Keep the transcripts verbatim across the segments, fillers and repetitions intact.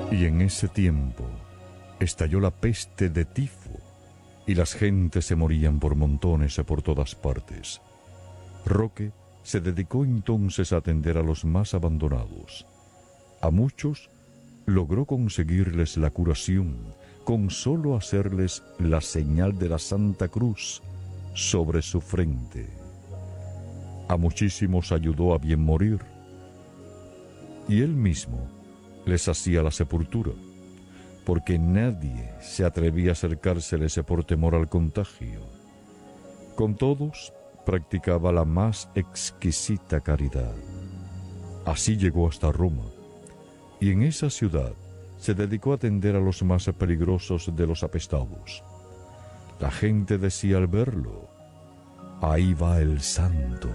Y en ese tiempo estalló la peste de tifo, y las gentes se morían por montones por todas partes. Roque se dedicó entonces a atender a los más abandonados. A muchos logró conseguirles la curación con solo hacerles la señal de la Santa Cruz sobre su frente. A muchísimos ayudó a bien morir, y él mismo les hacía la sepultura, porque nadie se atrevía a acercárseles por temor al contagio. Con todos practicaba la más exquisita caridad. Así llegó hasta Roma, y en esa ciudad se dedicó a atender a los más peligrosos de los apestados. La gente decía al verlo: ahí va el santo.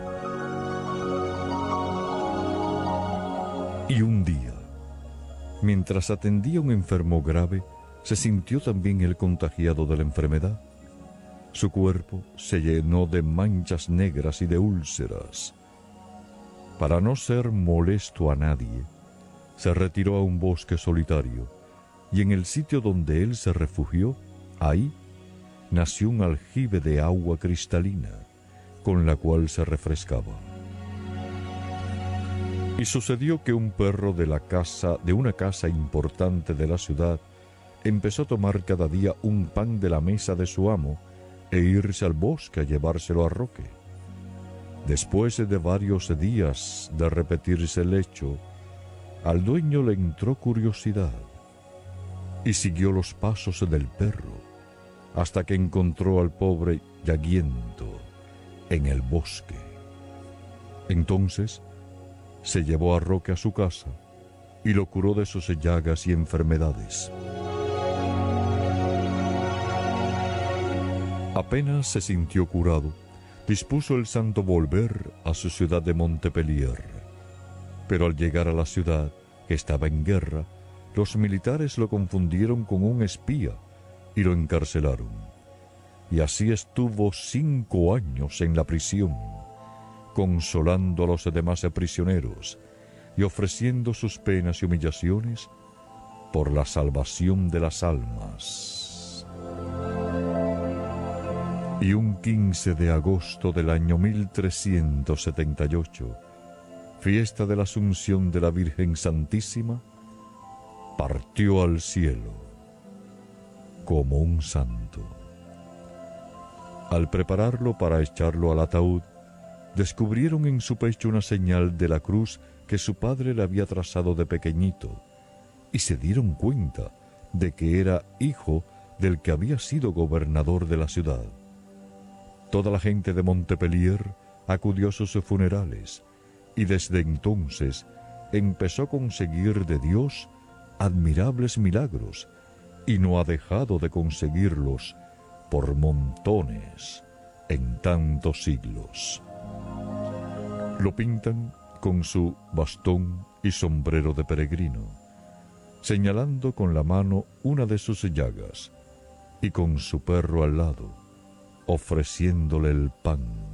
Y un día, mientras atendía a un enfermo grave, se sintió también él contagiado de la enfermedad. Su cuerpo se llenó de manchas negras y de úlceras. Para no ser molesto a nadie, se retiró a un bosque solitario, y en el sitio donde él se refugió, ahí nació un aljibe de agua cristalina, con la cual se refrescaba. Y sucedió que un perro de la casa, de una casa importante de la ciudad, empezó a tomar cada día un pan de la mesa de su amo e irse al bosque a llevárselo a Roque. Después de varios días de repetirse el hecho, al dueño le entró curiosidad y siguió los pasos del perro hasta que encontró al pobre yaguiento en el bosque. Entonces se llevó a Roque a su casa y lo curó de sus llagas y enfermedades. Apenas se sintió curado, dispuso el santo volver a su ciudad de Montpellier. Pero al llegar a la ciudad, que estaba en guerra, los militares lo confundieron con un espía y lo encarcelaron. Y así estuvo cinco años en la prisión, consolando a los demás prisioneros y ofreciendo sus penas y humillaciones por la salvación de las almas. Y un quince de agosto del año mil trescientos setenta y ocho, fiesta de la Asunción de la Virgen Santísima, partió al cielo como un santo. Al prepararlo para echarlo al ataúd, descubrieron en su pecho una señal de la cruz que su padre le había trazado de pequeñito, y se dieron cuenta de que era hijo del que había sido gobernador de la ciudad. Toda la gente de Montpellier acudió a sus funerales, y desde entonces empezó a conseguir de Dios admirables milagros, y no ha dejado de conseguirlos por montones en tantos siglos. Lo pintan con su bastón y sombrero de peregrino, señalando con la mano una de sus llagas, y con su perro al lado, ofreciéndole el pan.